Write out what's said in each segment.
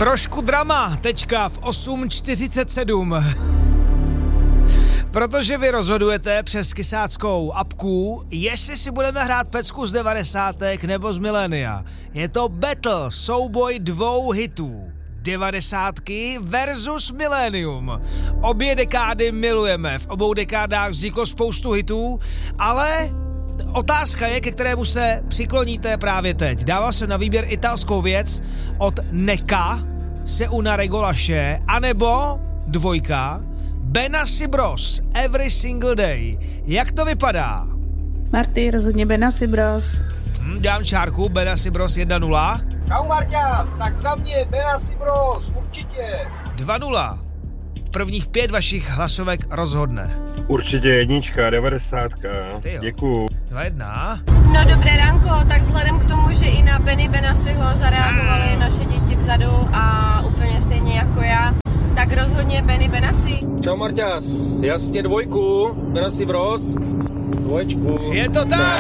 Trošku drama, teďka v 8:47. Protože vy rozhodujete přes kysáckou apku, jestli si budeme hrát pecku z 90. nebo z milénia. Je to battle, souboj dvou hitů. 90 versus milénium. Obě dekády milujeme, v obou dekádách vzniklo spoustu hitů, ale otázka je, ke kterému se přikloníte právě teď. Dával jsem na výběr italskou věc od Neka, Se una regolaše, anebo dvojka Benassi Bros, Every Single Day. Jak to vypadá? Marty, rozhodně Benassi Bros. Dám čárku, Benassi Bros 1-0. Čau Marťas, tak za mě Benassi Bros, určitě. 2-0. Prvních 5 vašich hlasovek rozhodne. Určitě jednička, 90. Děkuju. 2-1. No dobré ránko, tak vzhledem k tomu, že i na Benny Benassiho zareagovali naše děti vzadu a úplně stejně jako já, tak rozhodně Benny Benassi. Čau Marťas, jasně dvojku, Benassi Bros, dvoječku. Je to tam!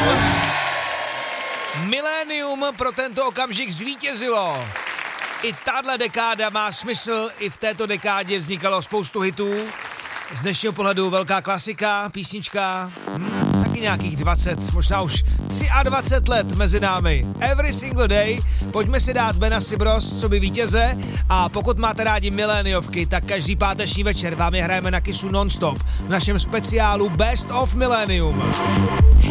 Milénium pro tento okamžik zvítězilo. I tahle dekáda má smysl, i v této dekádě vznikalo spoustu hitů. Z dnešního pohledu velká klasika, písnička, taky nějakých 20, možná už 23 let mezi námi. Every Single Day, pojďme si dát Benassi Bros, co by vítěze, a pokud máte rádi miléniovky, tak každý páteční večer vám je hrajeme na Kissu non-stop v našem speciálu Best of Millennium.